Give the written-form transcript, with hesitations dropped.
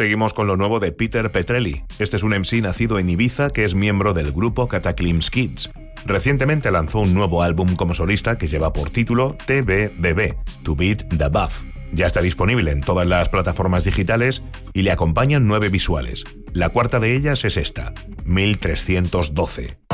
Seguimos con lo nuevo de Peter Petrelli. Este es un MC nacido en Ibiza que es miembro del grupo Cataclysm Kids. Recientemente lanzó un nuevo álbum como solista que lleva por título TBBB, To Beat the Buff. Ya está disponible en todas las plataformas digitales y le acompañan 9 visuales. La cuarta de ellas es esta, 1312.